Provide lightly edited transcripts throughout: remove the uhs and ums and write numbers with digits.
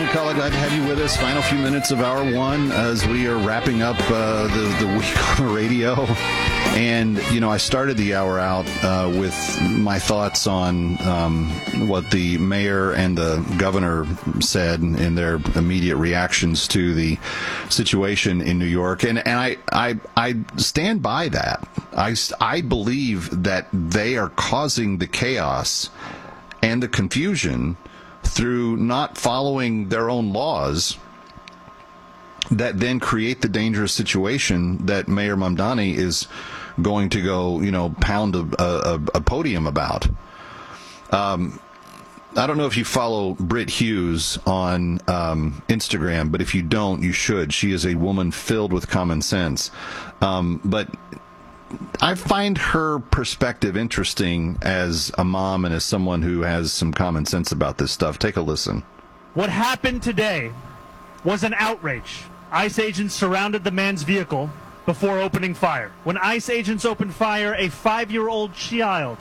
McCullough, glad to have you with us. Final few minutes of hour one as we are wrapping up the week on the radio. And, you know, I started the hour out with my thoughts on what the mayor and the governor said in their immediate reactions to the situation in New York. And I stand by that. I believe that they are causing the chaos and the confusion through not following their own laws that then create the dangerous situation that Mayor Mamdani is going to go, you know, pound a podium about. I don't know if you follow Britt Hughes on Instagram, but if you don't, you should. She is a woman filled with common sense. But I find her perspective interesting as a mom and as someone who has some common sense about this stuff. Take a listen. What happened today was an outrage. ICE agents surrounded the man's vehicle before opening fire. When ICE agents opened fire, a 5-year-old child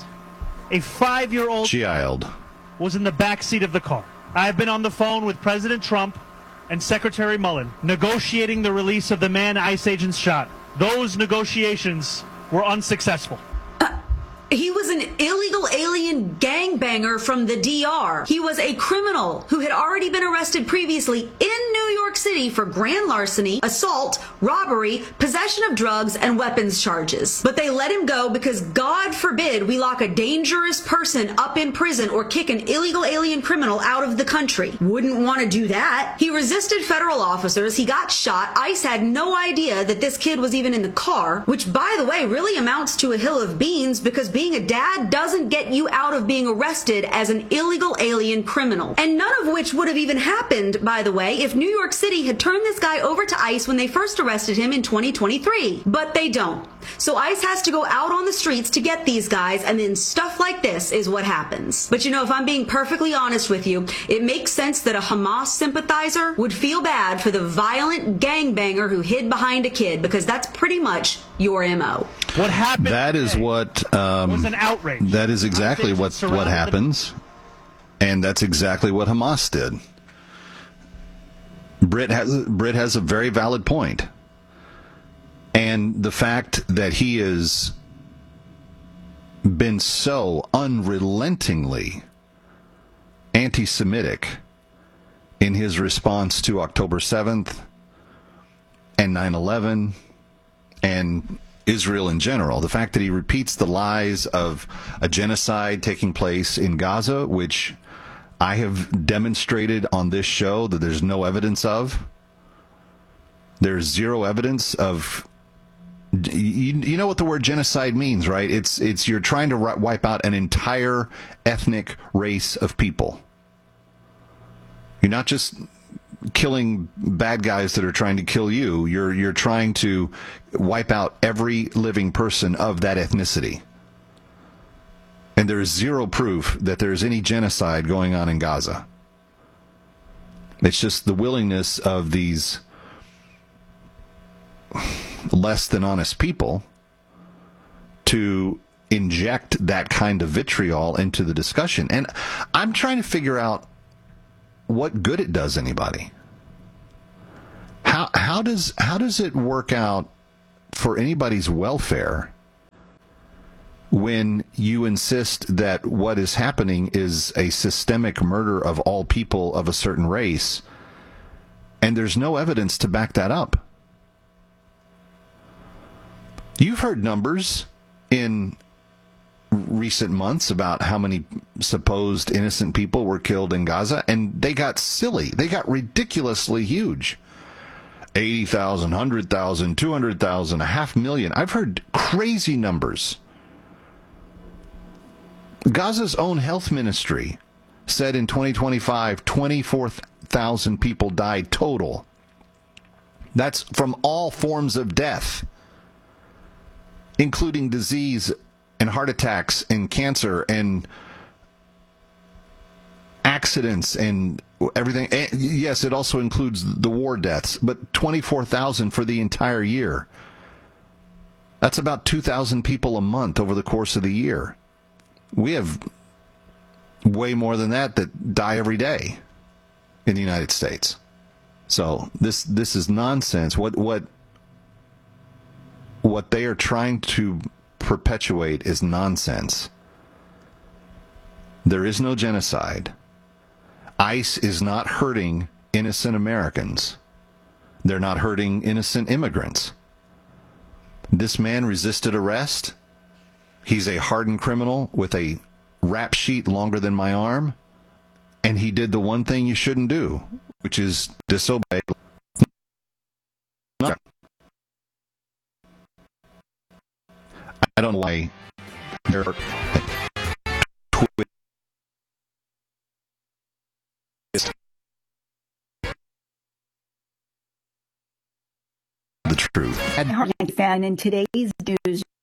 was in the back seat of the car. I have been on the phone with President Trump and Secretary Mullen negotiating the release of the man ICE agents shot. Those negotiations were unsuccessful. He was an illegal alien gangbanger from the DR. He was a criminal who had already been arrested previously in New York City for grand larceny, assault, robbery, possession of drugs, and weapons charges. But they let him go because, God forbid, we lock a dangerous person up in prison or kick an illegal alien criminal out of the country. Wouldn't want to do that. He resisted federal officers. He got shot. ICE had no idea that this kid was even in the car, which, by the way, really amounts to a hill of beans because being a dad doesn't get you out of being arrested as an illegal alien criminal. And none of which would have even happened, by the way, if New York City had turned this guy over to ICE when they first arrested him in 2023. But they don't. So ICE has to go out on the streets to get these guys, and then stuff like this is what happens. But you know, if I'm being perfectly honest with you, it makes sense that a Hamas sympathizer would feel bad for the violent gangbanger who hid behind a kid, because that's pretty much your MO. What happened? That is what was an outrage. That is exactly what happens, and that's exactly what Hamas did. Britt has a very valid point, and the fact that he has been so unrelentingly anti-Semitic in his response to October 7th and 9/11 and Israel in general. The fact that he repeats the lies of a genocide taking place in Gaza, which I have demonstrated on this show that there's no evidence of. There's zero evidence of. You know what the word genocide means, right? It's you're trying to wipe out an entire ethnic race of people. You're not just killing bad guys that are trying to kill you. You're trying to wipe out every living person of that ethnicity. And there is zero proof that there is any genocide going on in Gaza. It's just the willingness of these less than honest people to inject that kind of vitriol into the discussion. And I'm trying to figure out what good it does anybody. How does it work out for anybody's welfare when you insist that what is happening is a systemic murder of all people of a certain race, and there's no evidence to back that up? You've heard numbers in recent months about how many supposed innocent people were killed in Gaza, and they got silly. They got ridiculously huge. 80,000, 100,000, 200,000, 500,000. I've heard crazy numbers. Gaza's own health ministry said in 2025, 24,000 people died total. That's from all forms of death, including disease and heart attacks and cancer and accidents and everything. And yes, it also includes the war deaths, but 24,000 for the entire year. That's about 2,000 people a month over the course of the year. We have way more than that die every day. in the United States. So this is nonsense. What they are trying to perpetuate is nonsense. There is no genocide. ICE is not hurting innocent Americans. They're not hurting innocent immigrants. This man resisted arrest. He's a hardened criminal with a rap sheet longer than my arm. And he did the one thing you shouldn't do, which is disobey. I don't know why they're the truth. Fan in today's news.